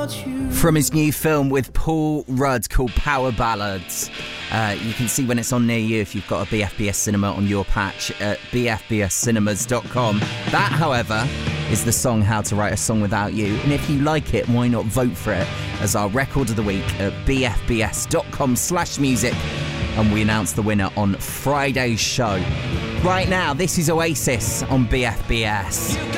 From his new film with Paul Rudd called Power Ballads. You can see when it's on near you if you've got a BFBS cinema on your patch at bfbscinemas.com. That, however, is the song How to Write a Song Without You. And if you like it, why not vote for it as our record of the week at bfbs.com/music. And we announce the winner on Friday's show. Right now, this is Oasis on BFBS.